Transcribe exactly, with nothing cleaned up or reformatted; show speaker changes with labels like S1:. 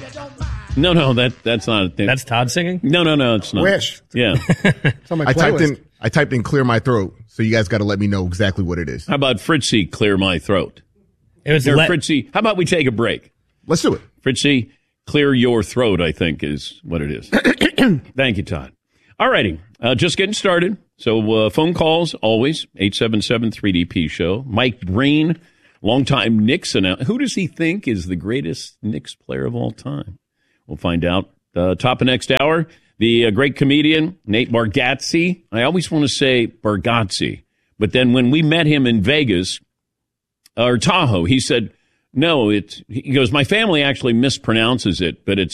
S1: No, no, that that's not.
S2: That's Todd singing?
S1: No, no, no, it's not.
S3: Wish.
S1: Yeah.
S3: I typed in. I typed in "clear my throat," so you guys got to let me know exactly what it is.
S1: How about Fritzy, "Clear My Throat"?
S2: It was
S1: or
S2: let-
S1: Fritzy. How about we take a break?
S3: Let's do it.
S1: Fritzy, "Clear Your Throat," I think is what it is. Thank you, Todd. All righty, uh, just getting started. So uh, phone calls always eight seven seven three D P show. Mike Breen, longtime Knicks announcer. Who does he think is the greatest Knicks player of all time? We'll find out. Uh, top of next hour. The uh, great comedian, Nate Bargatze. I always want to say Bargatze. But then when we met him in Vegas, or Tahoe, he said, no, it's, he goes, my family actually mispronounces it, but it's